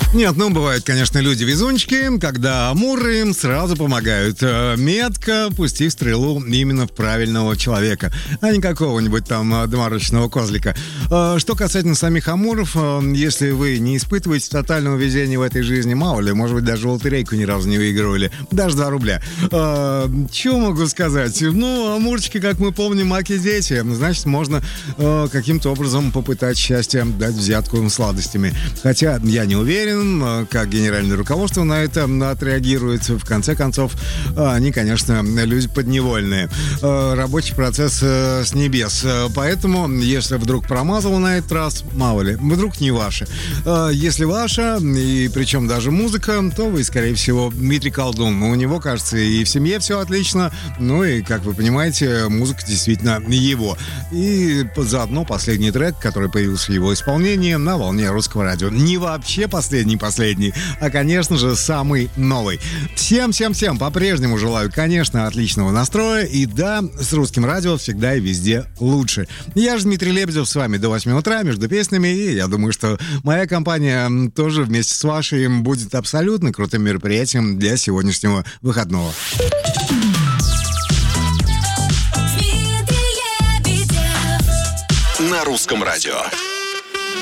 Нет, ну бывают, конечно, люди-везунчики, когда амуры им сразу помогают, метко пустив стрелу именно в правильного человека, а не какого-нибудь там доморощенного козлика. Что касательно самих амуров, если вы не испытываете тотального везения в этой жизни, мало ли, может быть, даже в лотерейку ни разу не выигрывали, даже 2 рубля. Чего могу сказать? Ну, амурчики, как мы помним, маки-дети, значит, можно каким-то образом попытать счастье, дать взятку сладостями. Хотя я не уверен, как генеральное руководство на это отреагирует. В конце концов, они, конечно, люди подневольные. Рабочий процесс с небес. Поэтому, если вдруг промазал на этот раз, мало ли, вдруг не ваше. Если ваша, и причем даже музыка, то вы, скорее всего, Дмитрий Колдун. У него, кажется, и в семье все отлично. Ну и, как вы понимаете, музыка действительно его. И заодно последний трек, который появился в его исполнении на волне Русского радио. Не вообще последний, а, конечно же, самый новый. Всем по-прежнему желаю, конечно, отличного настроя. И да, с Русским радио всегда и везде лучше. Я же Дмитрий Лебедев, с вами до 8 утра между песнями. И я думаю, что моя компания тоже вместе с вашей будет абсолютно крутым мероприятием для сегодняшнего выходного. На Русском радио.